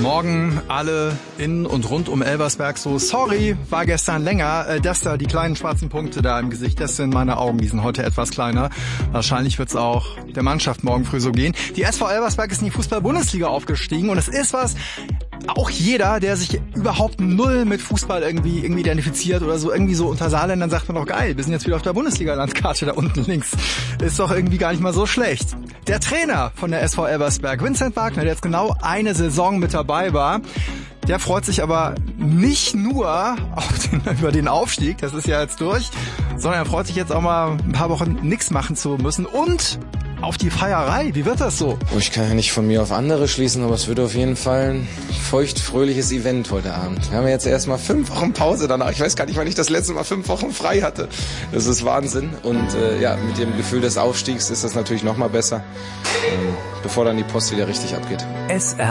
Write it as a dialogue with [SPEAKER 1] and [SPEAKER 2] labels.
[SPEAKER 1] Morgen alle in und rund um Elversberg so, sorry, war gestern länger, das da, die kleinen schwarzen Punkte da im Gesicht, das sind meine Augen, die sind heute etwas kleiner. Wahrscheinlich wird's auch der Mannschaft morgen früh so gehen. Die SV Elversberg ist in die Fußball-Bundesliga aufgestiegen und es ist was, auch jeder, der sich überhaupt null mit Fußball irgendwie identifiziert oder so, irgendwie so unter Saarländern sagt man doch geil, wir sind jetzt wieder auf der Bundesliga-Landkarte da unten links. Ist doch irgendwie gar nicht mal so schlecht. Der Trainer von der SV Elversberg, Vincent Wagner, der jetzt genau eine Saison mit dabei war, der freut sich aber nicht nur über den Aufstieg, das ist ja jetzt durch, sondern er freut sich jetzt auch mal ein paar Wochen nichts machen zu müssen und auf die Feierei. Wie wird das so?
[SPEAKER 2] Ich kann ja nicht von mir auf andere schließen, aber es wird auf jeden Fall ein feuchtfröhliches Event heute Abend. Wir haben jetzt erstmal 5 Wochen Pause danach. Ich weiß gar nicht, wann ich das letzte Mal 5 Wochen frei hatte. Das ist Wahnsinn. Und mit dem Gefühl des Aufstiegs ist das natürlich noch mal besser, bevor dann die Post wieder richtig abgeht.
[SPEAKER 3] SR